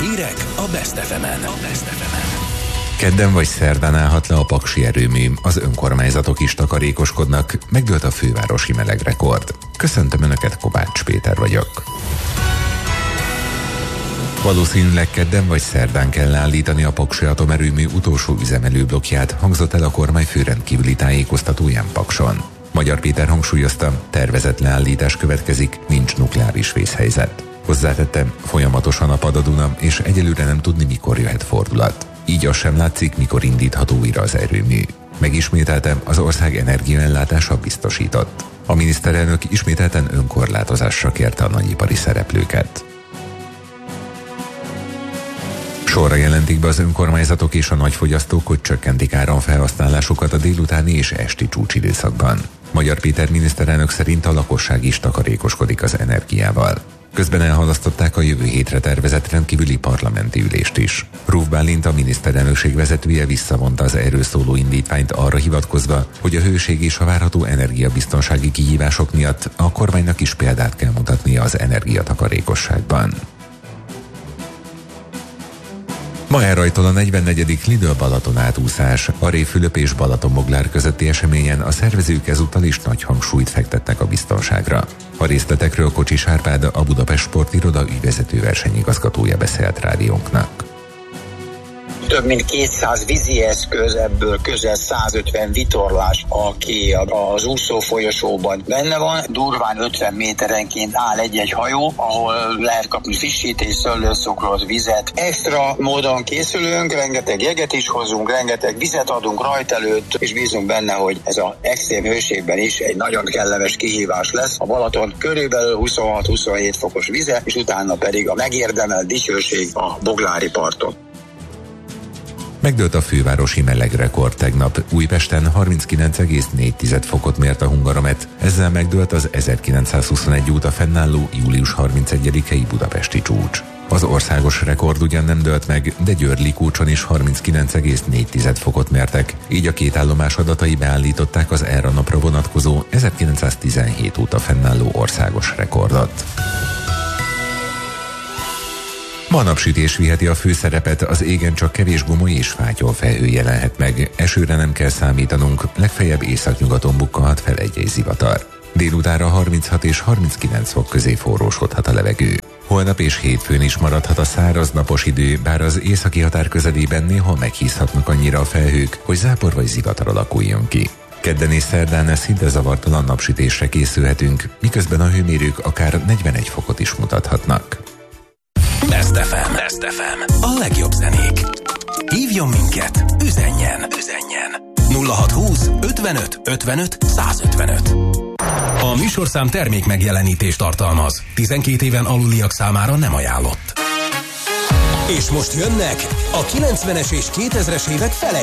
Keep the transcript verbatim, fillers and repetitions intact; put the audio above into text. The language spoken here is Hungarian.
Hírek a Best ef emen. A Best ef emen. Kedden vagy szerdán állhat le a paksi erőmű, az önkormányzatok is takarékoskodnak, megdőlt a fővárosi melegrekord. Köszöntöm Önöket, Kovács Péter vagyok. Valószínűleg kedden vagy szerdán kell leállítani a paksi atomerőmű utolsó üzemelőblokkját, hangzott el a kormányfő rendkívüli tájékoztatóján Pakson. Magyar Péter hangsúlyozta, tervezett leállítás következik, nincs nukleáris vészhelyzet. Hozzátettem, folyamatosan apad a Duna, és egyelőre nem tudni, mikor jöhet fordulat. Így az sem látszik, mikor indítható újra az erőmű. Megismételtem, az ország energiaellátása biztosított. A miniszterelnök ismételten önkorlátozásra kérte a nagyipari szereplőket. Sorra jelentik be az önkormányzatok és a nagyfogyasztók, hogy csökkentik áramfelhasználásukat a délutáni és esti csúcsidőszakban. Magyar Péter miniszterelnök szerint a lakosság is takarékoskodik az energiával. Közben elhalasztották a jövő hétre tervezett rendkívüli parlamenti ülést is. Ruf Bálint, a miniszterelnökség vezetője visszavonta az erről szóló indítványt arra hivatkozva, hogy a hőség és a várható energiabiztonsági kihívások miatt a kormánynak is példát kell mutatnia az energiatakarékosságban. Ma elrajtol a negyvennegyedik Lidl Balaton átúszás. A Révfülöp és Balatonboglár közötti eseményen a szervezők ezúttal is nagy hangsúlyt fektetnek a biztonságra. A részletekről Kocsis Árpád, a Budapest Sportiroda ügyvezető versenyigazgatója beszélt rádiónknak. Több mint kétszáz vízi eszköz, ebből közel százötven vitorlás, aki az úszó folyosóban benne van. Durván ötven méterenként áll egy-egy hajó, ahol lehet kapni frissítés, szőlőszokrot, vizet. Extra módon készülünk, rengeteg jeget is hozunk, rengeteg vizet adunk rajt előtt, és bízunk benne, hogy ez az extrém hőségben is egy nagyon kellemes kihívás lesz. A Balaton körülbelül huszonhat-huszonhét fokos vize, és utána pedig a megérdemelt dicsőség a boglári parton. Megdőlt a fővárosi melegrekord tegnap. Újpesten harminckilenc egész négy fokot mért a Hungaromet, ezzel megdőlt az ezerkilencszázhuszonegy óta fennálló július harmincegyedikei budapesti csúcs. Az országos rekord ugyan nem dőlt meg, de Győr-Likócson is harminckilenc egész négy fokot mértek, így a két állomás adatai beállították az erre a napra vonatkozó ezerkilencszáztizenhét óta fennálló országos rekordot. Ma napsütés viheti a főszerepet, az égen csak kevés gomoly és fátyol felhő jelenhet meg. Esőre nem kell számítanunk, legfeljebb északnyugaton bukkanhat fel egy-egy zivatar. Délutánra harminchat és harminckilenc fok közé forrósodhat a levegő. Holnap és hétfőn is maradhat a száraz napos idő, bár az északi határ közelében néhol meghízhatnak annyira a felhők, hogy zápor vagy zivatar alakuljon ki. Kedden és szerdán szinte zavartalan napsütésre készülhetünk, miközben a hőmérők akár negyvenegy fokot is mutathatnak. Best ef em. Best ef em. A legjobb zenék. Hívjon minket, üzenjen, üzenjen. nulla hatszázhúsz ötvenöt ötvenöt százötvenöt. A műsorszám termék megjelenítést tartalmaz. tizenkét éven aluliak számára nem ajánlott. És most jönnek a kilencvenes és kétezres évek fele